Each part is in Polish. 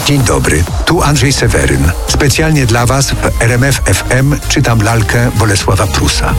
Dzień dobry, tu Andrzej Seweryn. Specjalnie dla Was w RMF FM czytam lalkę Bolesława Prusa.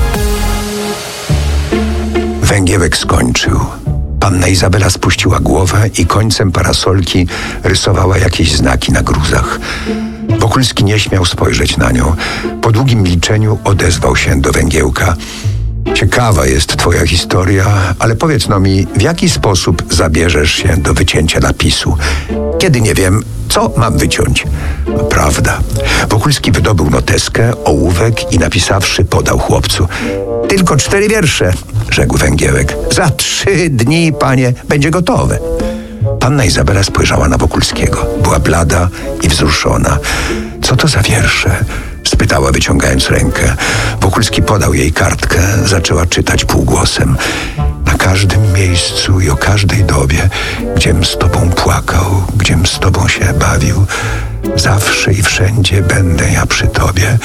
Węgiełek skończył. Panna Izabela spuściła głowę i końcem parasolki rysowała jakieś znaki na gruzach. Wokulski nie śmiał spojrzeć na nią. Po długim milczeniu odezwał się do Węgiełka. Ciekawa jest twoja historia, ale powiedz no mi, w jaki sposób zabierzesz się do wycięcia napisu? Kiedy nie wiem, co mam wyciąć? No, prawda. Wokulski wydobył noteskę, ołówek i napisawszy podał chłopcu. Tylko 4 wiersze, rzekł Węgiełek. Za 3 dni, panie, będzie gotowe. Panna Izabela spojrzała na Wokulskiego. Była blada i wzruszona. Co to za wiersze? Spytała, wyciągając rękę. Wokulski podał jej kartkę, zaczęła czytać półgłosem. Na każdym miejscu i o każdej dobie, gdziem z tobą płakał, gdziem z tobą się bawił, zawsze i wszędzie będę ja przy tobie,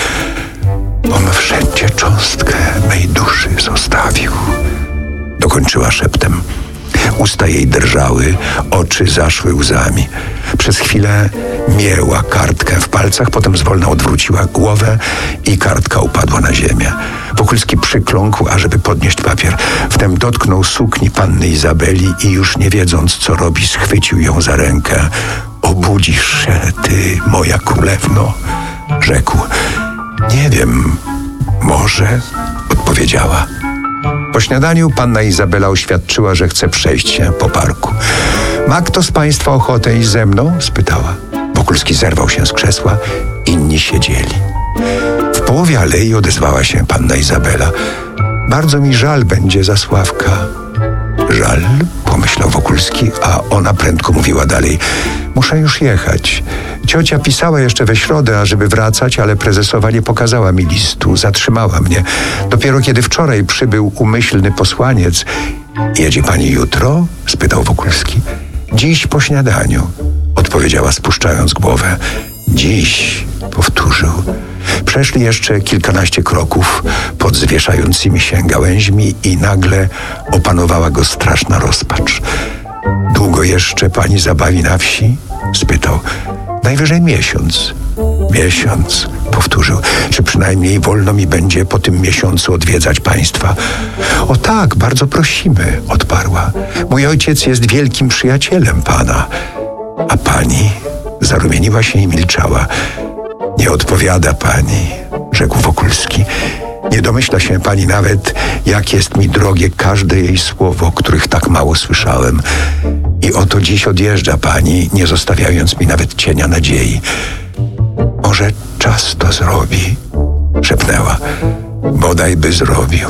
bom wszędzie cząstkę mej duszy zostawił. Dokończyła szeptem. Usta jej drżały, oczy zaszły łzami. Przez chwilę mięła kartkę w palcach, potem zwolna odwróciła głowę i kartka upadła na ziemię. Wokulski przykląkł, ażeby podnieść papier. Wtem dotknął sukni panny Izabeli i już nie wiedząc, co robi, schwycił ją za rękę. Obudzisz się, ty, moja królewno, rzekł. Nie wiem, może, odpowiedziała. Po śniadaniu panna Izabela oświadczyła, że chce przejść się po parku. Ma kto z państwa ochotę iść ze mną? Spytała. Wokulski zerwał się z krzesła, inni siedzieli. W połowie alei odezwała się panna Izabela. Bardzo mi żal będzie Zasławka. Żal, pomyślał Wokulski, a ona prędko mówiła dalej. Muszę już jechać. Ciocia pisała jeszcze we środę, ażeby wracać, ale prezesowa nie pokazała mi listu, zatrzymała mnie. Dopiero kiedy wczoraj przybył umyślny posłaniec. Jedzie pani jutro? Spytał Wokulski. Dziś po śniadaniu, odpowiedziała spuszczając głowę. Dziś, powtórzył. Przeszli jeszcze kilkanaście kroków pod zwieszającymi się gałęźmi i nagle opanowała go straszna rozpacz. Długo jeszcze pani zabawi na wsi? Spytał. Najwyżej miesiąc. Miesiąc, powtórzył. Czy przynajmniej wolno mi będzie po tym miesiącu odwiedzać państwa? O tak, bardzo prosimy, odparła. Mój ojciec jest wielkim przyjacielem pana. A pani? Zarumieniła się i milczała. Nie odpowiada pani, rzekł Wokulski. Nie domyśla się pani nawet, jak jest mi drogie każde jej słowo, których tak mało słyszałem. I oto dziś odjeżdża pani, nie zostawiając mi nawet cienia nadziei. Może czas to zrobi, szepnęła. Bodaj by zrobił.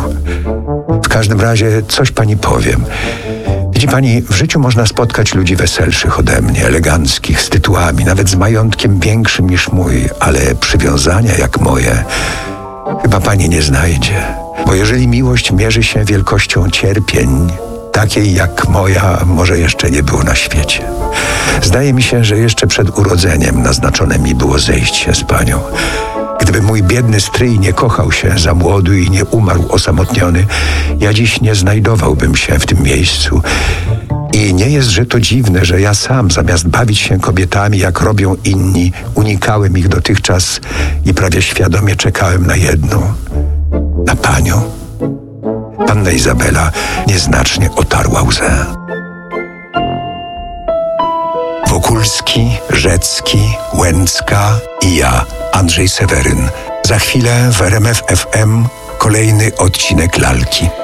W każdym razie coś pani powiem. Widzi pani, w życiu można spotkać ludzi weselszych ode mnie, eleganckich, z tytułami, nawet z majątkiem większym niż mój, ale przywiązania jak moje chyba pani nie znajdzie. Bo jeżeli miłość mierzy się wielkością cierpień, takiej jak moja może jeszcze nie było na świecie. Zdaje mi się, że jeszcze przed urodzeniem naznaczone mi było zejść się z panią. Gdyby mój biedny stryj nie kochał się za młodu i nie umarł osamotniony, ja dziś nie znajdowałbym się w tym miejscu. I nie jest, że to dziwne, że ja sam, zamiast bawić się kobietami, jak robią inni, unikałem ich dotychczas i prawie świadomie czekałem na jedną. Na panią. Panna Izabela nieznacznie otarła łzę. Wokulski, Rzecki, Łęcka i ja, Andrzej Seweryn. Za chwilę w RMF FM kolejny odcinek lalki.